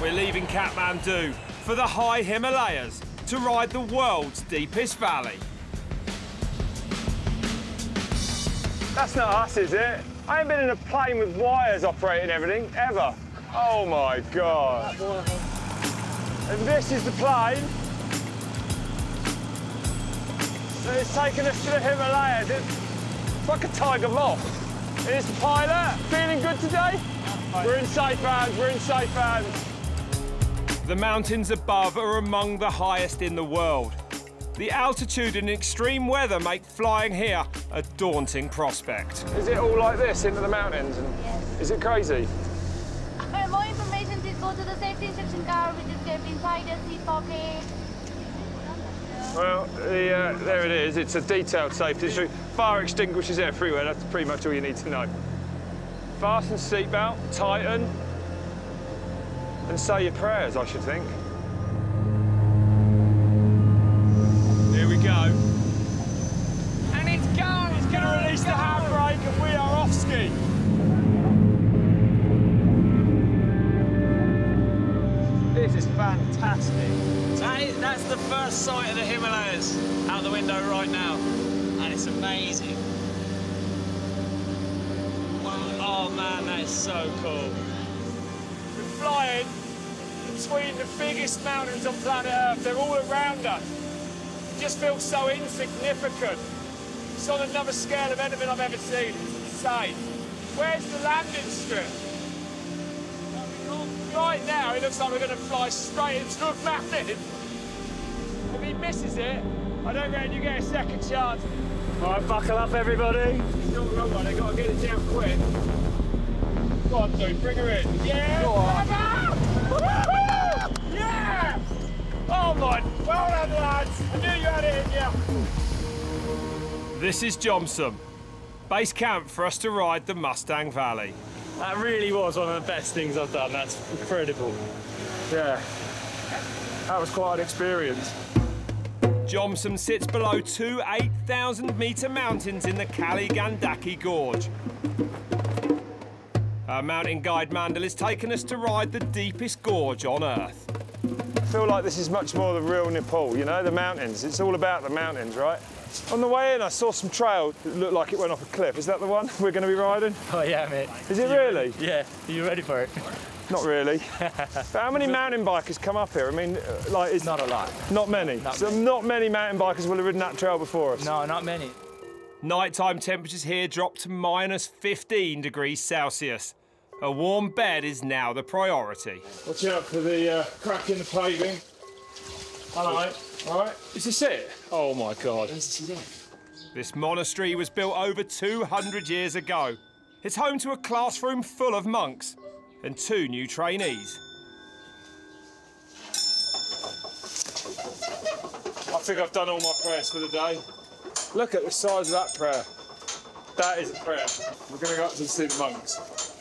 we're leaving Kathmandu for the high Himalayas to ride the world's deepest valley. That's not us, is it? I ain't been in a plane with wires operating everything, ever. Oh my God. And this is the plane. So it's taken us to the Himalayas. It's like a tiger moth. And it's the pilot. Feeling good today? We're in safe hands, we're in safe hands. The mountains above are among the highest in the world. The altitude and extreme weather make flying here a daunting prospect. Is it all like this into the mountains? And Yes. is it crazy? For more information, please go to the safety instruction card, which is kept inside your seat pocket. Well, there it is. It's a detailed safety issue. Fire extinguishers everywhere. That's pretty much all you need to know. Fasten seatbelt, tighten, and say your prayers, I should think. Here we go. And it's gone. It's going to release the handbrake, and we are off ski. This is fantastic. That's the first sight of the Himalayas out the window right now, and it's amazing. Oh man, that is so cool. We're flying between the biggest mountains on planet Earth. They're all around us. It just feels so insignificant. It's on another scale of anything I've ever seen. It's insane. Where's the landing strip? Right now, it looks like we're going to fly straight into a mountain. If he misses it, I don't reckon you get a second chance. All right, buckle up, everybody. It's not wrong one. They've got to get it down quick. Go on, dude, bring her in. Yeah! Go on. Yeah! Oh, my. Well done, lads. I knew you had it in you. This is Jomsom, base camp for us to ride the Mustang Valley. That really was one of the best things I've done. That's incredible. Yeah. That was quite an experience. Jomsom sits below two 8,000-metre mountains in the Kali Gandaki Gorge. Our mountain guide Mandel has taken us to ride the deepest gorge on Earth. I feel like this is much more the real Nepal, you know, the mountains. It's all about the mountains, right? On the way in, I saw some trail that looked like it went off a cliff. Is that the one we're going to be riding? Oh yeah, mate. Is it really? Yeah. Are you ready for it? Not really. But how many mountain bikers come up here? I mean, like, it's Not a lot. not many. Not many mountain bikers will have ridden that trail before us. No, not many. Nighttime temperatures here drop to minus 15 degrees Celsius. A warm bed is now the priority. Watch out for the crack in the paving. All right. All right. Is this it? Oh my God. This monastery was built over 200 years ago. It's home to a classroom full of monks and 2 new trainees. I think I've done all my prayers for the day. Look at the size of that prayer. That is a prayer. We're going to go up to see the monks.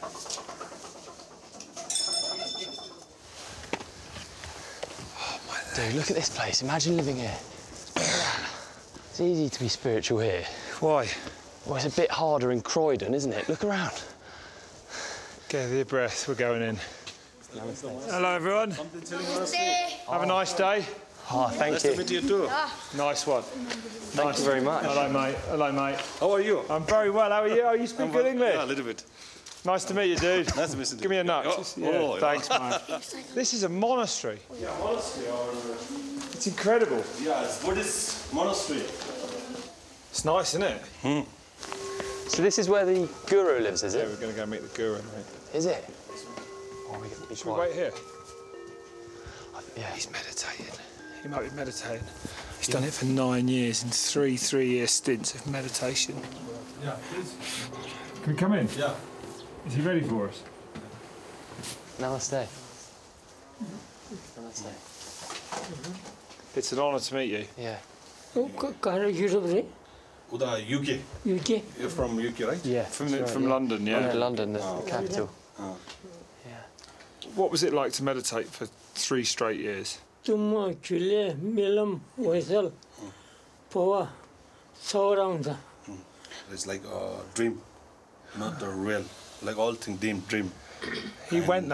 Dude, look at this place. Imagine living here. It's easy to be spiritual here. Why? Well, it's a bit harder in Croydon, isn't it? Look around. Get your breath. We're going in. Hello, everyone. Have a nice day. Oh, thank you. Nice to meet you too. Nice one. Thank you very much. Hello, mate. Hello, mate. How are you? I'm very well. How are you? Oh, you speak good English? Yeah, a little bit. Nice to meet you, dude. Nice to meet you. Give me a nut. Oh, Yeah, oh, thanks, man. This is a monastery. Yeah, monastery or... It's incredible. Yeah, it's Buddhist monastery. It's nice, isn't it? So this is where the guru lives, is Yeah, it? we're going to go meet the guru, mate. Is it? Oh, we get to be Should we quiet. wait here? Yeah. He's meditating. He might be meditating. He's done it for 9 years in three-year stints of meditation. Yeah, please. Can we come in? Yeah. Is he ready for us? Namaste. Namaste. It's an honour to meet you. Yeah. Uda, UK. UK? You're from UK, right? Yeah. From, that's right, from yeah. London, yeah? London, the capital. Yeah. What was it like to meditate for 3 straight years? Tum chule milam whistle poa saurangza. It's like a dream, not the real. Like all things dream. He went